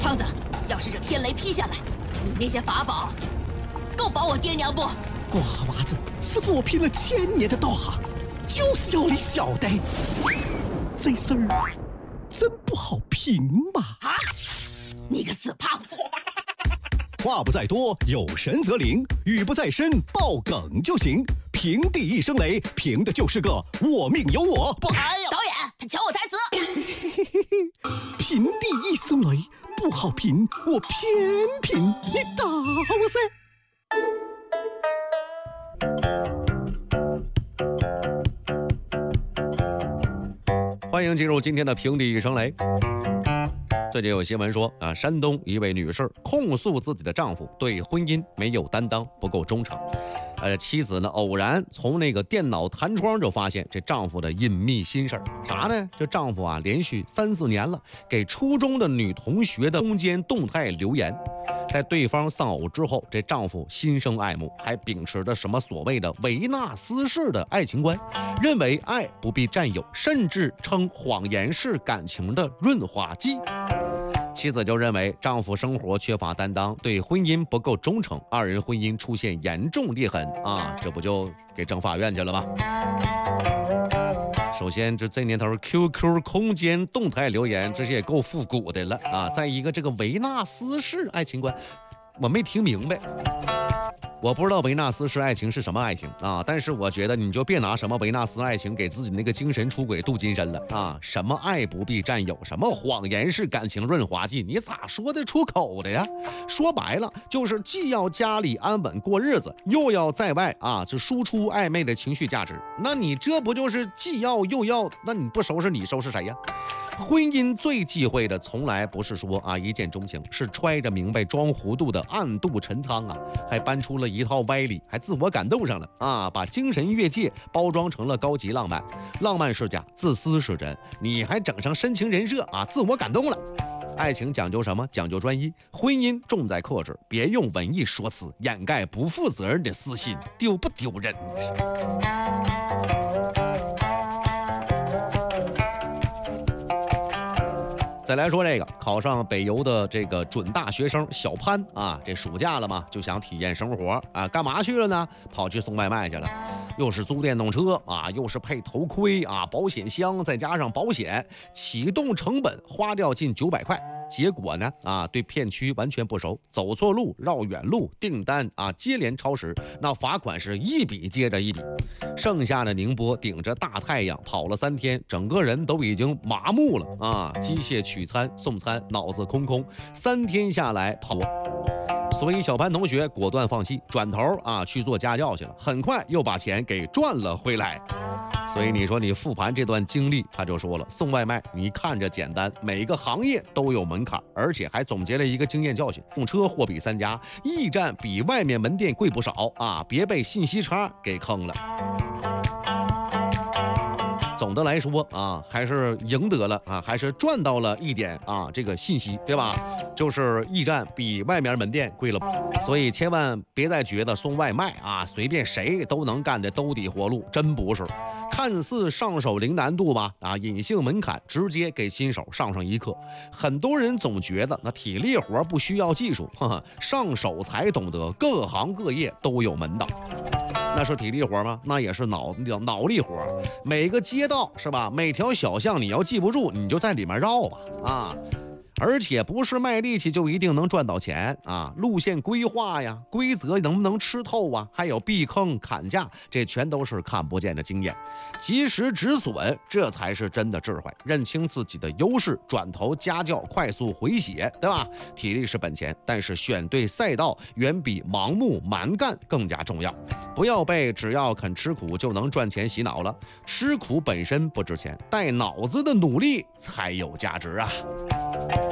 胖子，要是这天雷劈下来，你那些法宝够保我爹娘不？ 瓜娃子，师傅我拼了1000年的道行，就是要你晓得，这事儿真不好评嘛！ 啊！你个死胖子！ 话不在多，有神则灵；语不在深，爆梗就行。平地一声雷，凭的就是个我命由我不。 哎呀，导演，他抢我台词。 平地一声雷不好评，我偏评，你打我噻！ 欢迎进入今天的平地一声雷。最近有新闻说山东一位女士控诉自己的丈夫对婚姻没有担当，不够忠诚。妻子呢偶然从那个电脑弹窗就发现这丈夫的隐秘心事儿，啥呢？这丈夫连续3、4年了给初中的女同学的空间动态留言，在对方丧偶之后，这丈夫心生爱慕，还秉持着什么所谓的维纳斯式的爱情观，认为爱不必占有，甚至称谎言是感情的润滑剂。妻子就认为丈夫生活缺乏担当，对婚姻不够忠诚，二人婚姻出现严重裂痕这不就给整法院去了吗？首先，这年头 QQ 空间动态留言，这些也够复古的了再一个这个维纳斯式爱情观，我没听明白。我不知道维纳斯式爱情是什么爱情但是我觉得你就别拿什么维纳斯爱情给自己那个精神出轨镀金身了什么爱不必占有，什么谎言是感情润滑剂，你咋说得出口的呀？说白了就是既要家里安稳过日子，又要在外是输出暧昧的情绪价值，那你这不就是既要又要？那你不收拾你收拾谁呀？婚姻最忌讳的从来不是说一见钟情，是揣着明白装糊涂的暗度陈仓还搬出了一套歪理，还自我感动上了把精神越界包装成了高级浪漫，浪漫是假，自私是真，你还整上深情人设自我感动了。爱情讲究什么？讲究专一，婚姻重在克制，别用文艺说辞掩盖不负责任的私心，丢不丢人？再来说这个考上北邮的这个准大学生小潘这暑假了嘛，就想体验生活干嘛去了呢？跑去送外卖去了，又是租电动车又是配头盔保险箱，再加上保险，启动成本花掉近900块。结果呢对片区完全不熟，走错路，绕远路，订单接连超时，那罚款是一笔接着一笔。剩下的宁波顶着大太阳跑了3天，整个人都已经麻木了机械取餐送餐，脑子空空，3天下来跑。所以小潘同学果断放弃，转头去做家教去了，很快又把钱给赚了回来。所以你说你复盘这段经历，他就说了，送外卖你看着简单，每个行业都有门槛，而且还总结了一个经验教训：用车货比3家，驿站比外面门店贵不少别被信息差给坑了。总的来说还是赢得了还是赚到了一点这个信息，对吧？就是驿站比外面门店贵了，所以千万别再觉得送外卖随便谁都能干的兜底活路，真不是。看似上手零难度吧隐性门槛直接给新手上一课。很多人总觉得那体力活不需要技术，上手才懂得各行各业都有门道。那是体力活吗？那也是脑力活。每个街道是吧？每条小巷你要记不住，你就在里面绕吧而且不是卖力气就一定能赚到钱路线规划呀，规则能不能吃透还有避坑砍价，这全都是看不见的经验。及时止损，这才是真的智慧。认清自己的优势，转头家教，快速回血，对吧？体力是本钱，但是选对赛道远比盲目蛮干更加重要。不要被只要肯吃苦就能赚钱洗脑了，吃苦本身不值钱，带脑子的努力才有价值